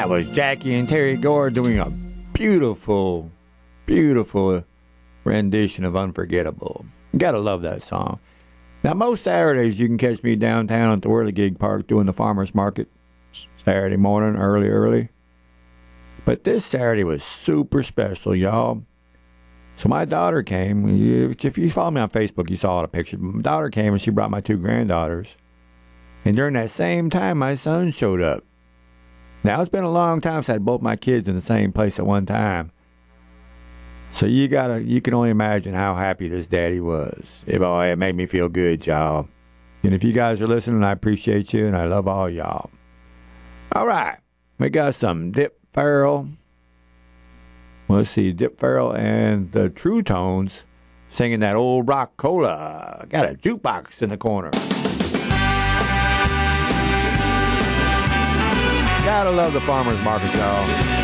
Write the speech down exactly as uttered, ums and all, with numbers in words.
was Jackie and Terry Gore doing a beautiful, beautiful rendition of Unforgettable. You gotta love that song. Now, most Saturdays you can catch me downtown at the Whirligig Park doing the farmer's market Saturday morning, early, early. But this Saturday was super special, y'all. So my daughter came. If you follow me on Facebook, you saw all the pictures. My daughter came and she brought my two granddaughters. And during that same time, my son showed up. Now, it's been a long time since I had both my kids in the same place at one time. So you gotta, you can only imagine how happy this daddy was. It, oh, it made me feel good, y'all. And if you guys are listening, I appreciate you, and I love all y'all. All right, we got some Dip Farrell. Let's see, Dip Farrell and the True Tones singing that old rock cola. Got a jukebox in the corner. Gotta love the farmer's market, y'all.